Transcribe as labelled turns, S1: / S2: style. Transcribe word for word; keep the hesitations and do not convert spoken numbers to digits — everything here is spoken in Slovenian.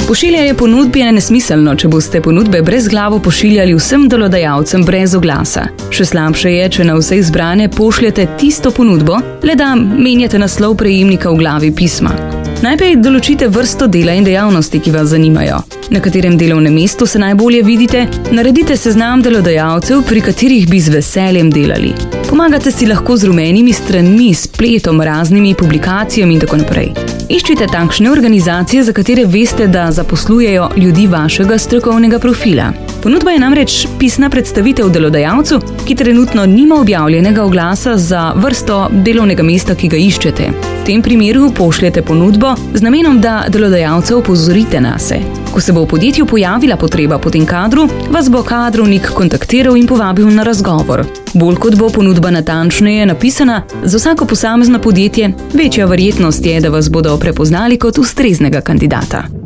S1: Pošiljanje ponudb je nesmiselno, če boste ponudbe brezglavo pošiljali vsem delodajalcem brez oglasa. Še slabše je, če na vse izbrane pošljete tisto ponudbo, le da menjate naslov prejemnika v glavi pisma. Najprej določite vrsto dela in dejavnosti, ki vas zanimajo. Na katerem delovnem mestu se najbolje vidite, naredite seznam delodajalcev, pri katerih bi z veseljem delali. Pomagate si lahko z rumenimi stranmi, spletom, raznimi publikacijami in tako naprej. Iščite takšne organizacije, za katere veste, da zaposlujejo ljudi vašega strokovnega profila. Ponudba je namreč pisna predstavitev delodajalcu, ki trenutno nima objavljenega oglasa za vrsto delovnega mesta, ki ga iščete. V tem primeru pošljete ponudbo z namenom, da delodajalca opozorite nase. Ko se bo v podjetju pojavila potreba po tem kadru, vas bo kadrovnik kontaktiral in povabil na razgovor. Bolj kot bo ponudba natančneje napisana, za vsako posamezno podjetje večja verjetnost je, da vas bodo prepoznali kot ustreznega kandidata.